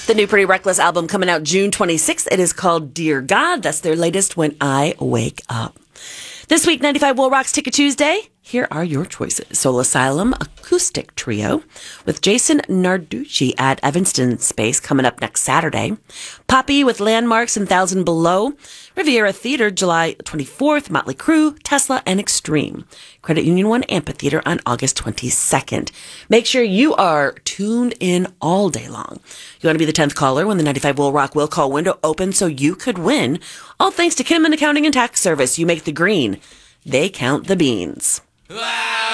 The new Pretty Reckless album coming out June 26th. It is called Dear God. That's their latest, When I Wake Up. This week, 95 Will Rocks Ticket Tuesday. Here are your choices. Soul Asylum Acoustic Trio with Jason Narducci at Evanston Space coming up next Saturday. Poppy with Landmarks and Thousand Below. Riviera Theater July 24th. Motley Crue, Tesla, and Extreme. Credit Union 1 Amphitheater on August 22nd. Make sure you are tuned in all day long. You want to be the 10th caller when the 95 Will Rock will call window opens so you could win. All thanks to Kinnaman Accounting and Tax Service. You make the green. They count the beans.